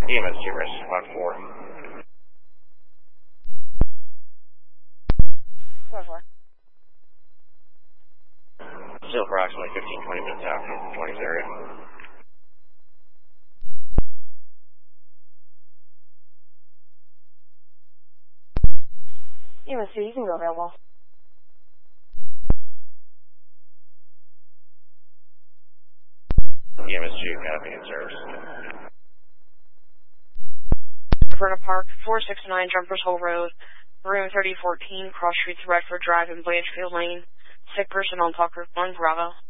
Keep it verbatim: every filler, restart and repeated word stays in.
E M S two, respond four. four four. Still approximately fifteen, twenty minutes out from the twenties area. E M S two, you can go available. E M S two, copy in service. Verna Park, four six nine Jumpers Hole Road, room thirty fourteen, Cross Streets, Redford Drive, and Blanchfield Lane. Sick person on Tucker, one Bravo.